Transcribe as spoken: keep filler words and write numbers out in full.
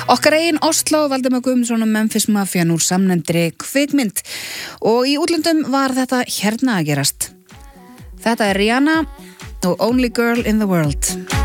Okkar eigin Oslo Valdimar Guðmundsson og Memphis Mafian úr samnefndri kvikmynd og í útlöndum var þetta hérna að gerast. Þetta er Rihanna og Only Girl in the World.